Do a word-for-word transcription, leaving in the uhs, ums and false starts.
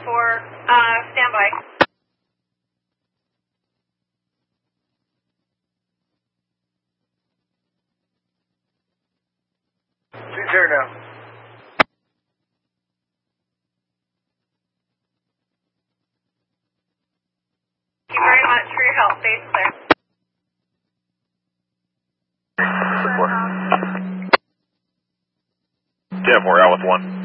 four, uh, standby. She's here now. Thank you very much for your help. Base clear. ten four, out with one.